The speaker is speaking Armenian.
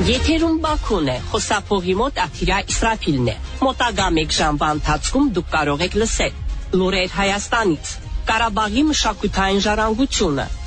Եթերում Բաքուն է, խոսափողի մոտ Աթիրա Իսրաֆիլն է։ Մոտակա մեկ ժամվա ընթացքում դուք կարող եք լսել լուրեր Հայաստանից, Ղարաբաղի մշակութային ժառանգությունը,